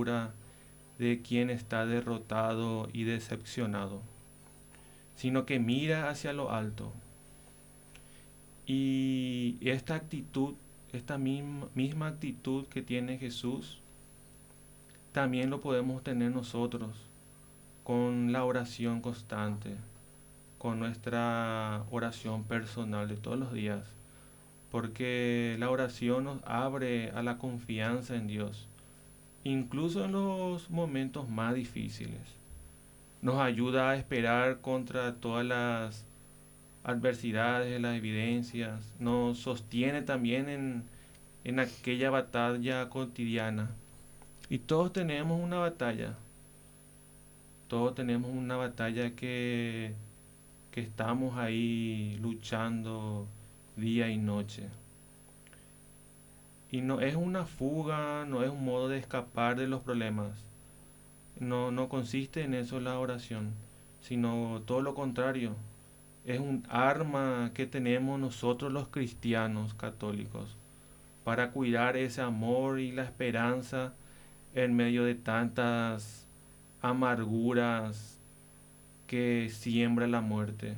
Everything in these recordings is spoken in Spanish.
postura de quien está derrotado y decepcionado, sino que mira hacia lo alto. Y esta actitud, esta misma actitud que tiene Jesús, también lo podemos tener nosotros con la oración constante, con nuestra oración personal de todos los días, porque la oración nos abre a la confianza en Dios, incluso en los momentos más difíciles. Nos ayuda a esperar contra todas las adversidades, las evidencias, nos sostiene también en aquella batalla cotidiana. Y todos tenemos una batalla que estamos ahí luchando día y noche. Y no es una fuga, no es un modo de escapar de los problemas. No consiste en eso la oración, sino todo lo contrario. Es un arma que tenemos nosotros los cristianos católicos para cuidar ese amor y la esperanza en medio de tantas amarguras que siembra la muerte.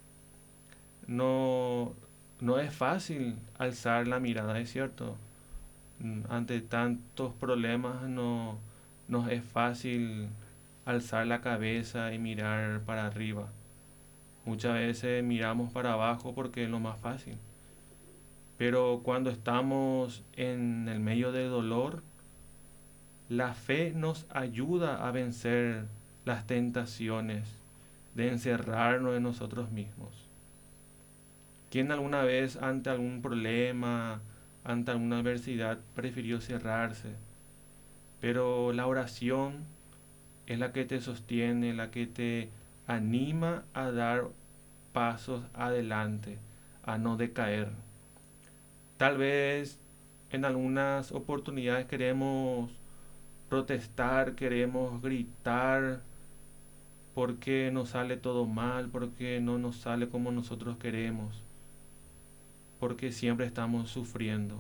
No, no es fácil alzar la mirada, es cierto. Ante tantos problemas no nos es fácil alzar la cabeza y mirar para arriba. Muchas veces miramos para abajo porque es lo más fácil. Pero cuando estamos en el medio del dolor, la fe nos ayuda a vencer las tentaciones de encerrarnos en nosotros mismos. ¿Quién alguna vez ante algún problema, ante alguna adversidad, prefirió cerrarse? Pero la oración es la que te sostiene, la que te anima a dar pasos adelante, a no decaer. Tal vez en algunas oportunidades queremos protestar, queremos gritar porque nos sale todo mal, porque no nos sale como nosotros queremos, porque siempre estamos sufriendo.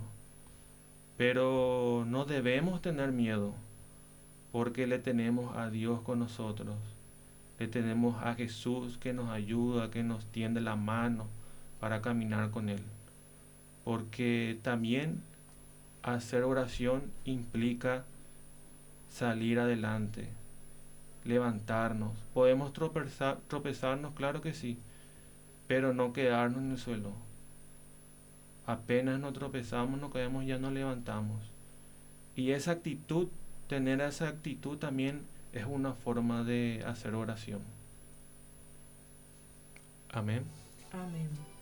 Pero no debemos tener miedo, porque le tenemos a Dios con nosotros. Le tenemos a Jesús que nos ayuda, que nos tiende la mano para caminar con Él. Porque también hacer oración implica salir adelante, levantarnos. Podemos tropezarnos, claro que sí, pero no quedarnos en el suelo. Apenas nos tropezamos, nos caemos, ya nos levantamos. Y esa actitud, tener esa actitud también es una forma de hacer oración. Amén. Amén.